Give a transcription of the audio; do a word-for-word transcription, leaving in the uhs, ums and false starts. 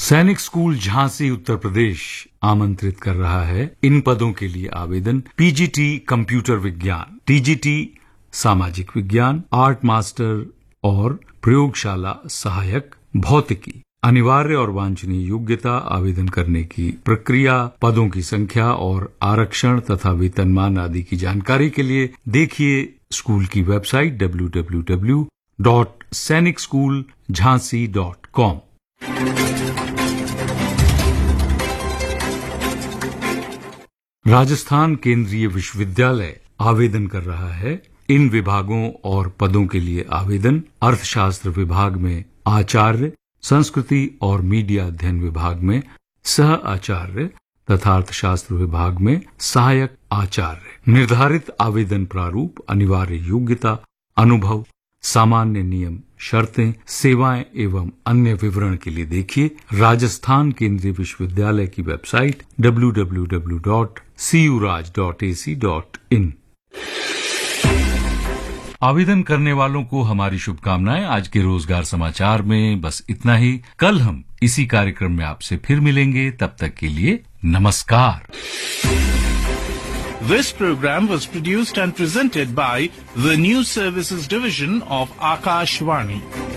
सैनिक स्कूल झांसी उत्तर प्रदेश आमंत्रित कर रहा है इन पदों के लिए आवेदन। पीजीटी कंप्यूटर विज्ञान, टीजीटी सामाजिक विज्ञान, आर्ट मास्टर और प्रयोगशाला सहायक भौतिकी। अनिवार्य और वांछनीय योग्यता, आवेदन करने की प्रक्रिया, पदों की संख्या और आरक्षण तथा वेतनमान आदि की जानकारी के लिए देखिए स्कूल की website W W W dot सैनिक school Jhansi dot com. Rajasthan केंद्रीय विश्वविद्यालय आवेदन कर रहा है इन विभागों और पदों के लिए आवेदन। अर्थशास्त्र विभाग में आचार्य, संस्कृति और मीडिया अध्ययन विभाग में सह आचार्य तथा अर्थशास्त्र विभाग में सहायक आचार्य। निर्धारित आवेदन प्रारूप, अनिवार्य योग्यता, अनुभव, सामान्य नियम, शर्तें, सेवाएं एवं अन्य विवरण के लिए देखिए राजस्थान केंद्रीय विश्वविद्यालय की website W W W dot C you Raj dot A C dot in. आवेदन करने वालों को हमारी शुभकामनाएं। आज के रोजगार समाचार में बस इतना ही। कल हम इसी कार्यक्रम में आपसे फिर मिलेंगे। तब तक के लिए नमस्कार। This program was produced and presented by the News Services Division of Akashvani.